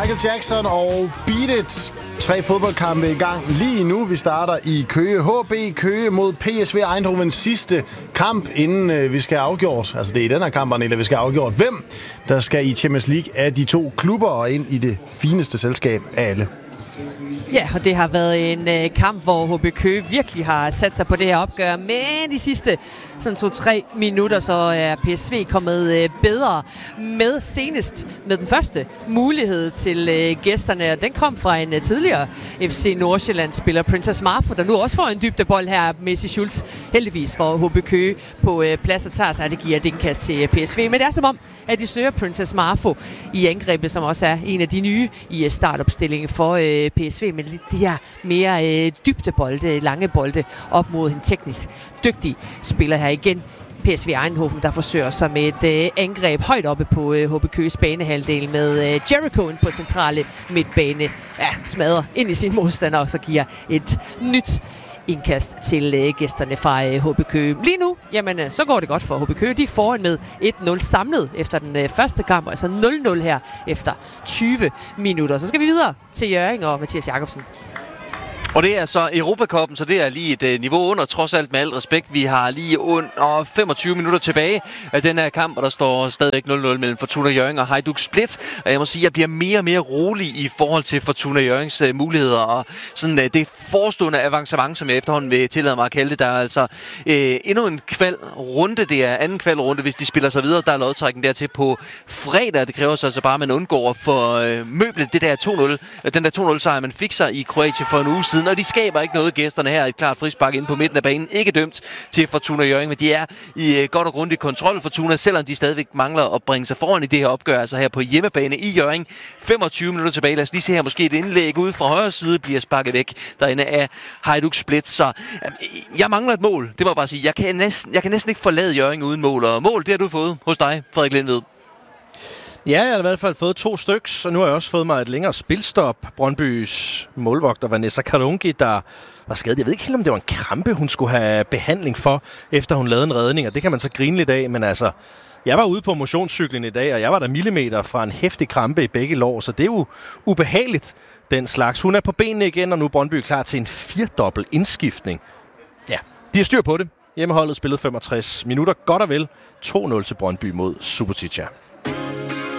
Michael Jackson og Beat It. 3 fodboldkampe i gang lige nu. Vi starter i Køge. HB Køge mod PSV Eindhoven. Sidste kamp, inden vi skal have afgjort. Altså det er i den her kamp, Arnella, vi skal have afgjort. Hvem der skal i Champions League af de 2 klubber og ind i det fineste selskab af alle? Ja, og det har været en kamp, hvor HB Køge virkelig har sat sig på det her opgør. Men de sidste sådan 2-3 minutter, så er PSV kommet bedre med senest med den første mulighed til gæsterne. Den kom fra en tidligere FC Nordsjælland-spiller, Princess Marfo, der nu også får en dybdebold her. Messi Schultz heldigvis for HB Køge på plads og tager sig, det giver et indkast til PSV. Men det er som om, at de søger Princess Marfo i angrebet, som også er en af de nye i startopstillingen for PSV. Men de her mere dybdebolde, lange bolde op mod en teknisk dygtig spiller her igen. PSV Eindhoven, der forsøger sig med et angreb højt oppe på HB Køges banehalvdel med Jericho på centrale midtbane. Ja, smadrer ind i sin modstander og så giver et nyt indkast til gæsterne fra HB Køge. Lige nu, jamen, så går det godt for HB Køge. De er foran med 1-0 samlet efter den første kamp, altså 0-0 her efter 20 minutter. Så skal vi videre til Jørgen og Mathias Jakobsen. Og det er så Europacupen, så det er lige et niveau under, trods alt med al respekt. Vi har lige under 25 minutter tilbage af den her kamp, og der står stadigvæk 0-0 mellem Fortuna Hjørring og Hajduk Split. Og jeg må sige, at jeg bliver mere og mere rolig i forhold til Fortuna Hjørrings muligheder, og sådan det forestående avancement, som jeg efterhånden vil tillade mig at kalde det. Der er altså endnu en kvalrunde, det er anden kvalrunde, hvis de spiller sig videre. Der er lodtrækning dertil på fredag. Det kræver så altså bare, at man undgår for møblet det der 2-0, den der 2-0-sejr, man fik sig i Kroatien for en uge siden. Og de skaber ikke noget, gæsterne her. Et klart frispark inde på midten af banen. Ikke dømt til Fortuna Hjørring, men de er i godt og grundigt kontrol, Fortuna, selvom de stadigvæk mangler at bringe sig foran i det her opgør. Altså her på hjemmebane i Hjørring. 25 minutter tilbage. Lad os lige se her, måske et indlæg ude fra højre side bliver sparket væk derinde af Hajduk Split. Så jeg mangler et mål. Det må jeg bare sige. Jeg kan næsten ikke forlade Hjørring uden mål. Og mål, det har du fået hos dig, Frederik Lindved. Ja, jeg har i hvert fald fået 2 styks, og nu har jeg også fået mig et længere spilstop. Brøndbys målvogter Vanessa Karungi, der var skadet. Jeg ved ikke helt, om det var en krampe, hun skulle have behandling for, efter hun lavede en redning, og det kan man så grine lidt af, men altså, jeg var ude på motionscyklen i dag, og jeg var der millimeter fra en heftig krampe i begge lår, så det er jo ubehageligt, den slags. Hun er på benene igen, og nu er Brøndby klar til en 4-dobbelt indskiftning. Ja, de har styr på det. Hjemmeholdet spillede 65 minutter, godt og vel 2-0 til Brøndby mod Subotica.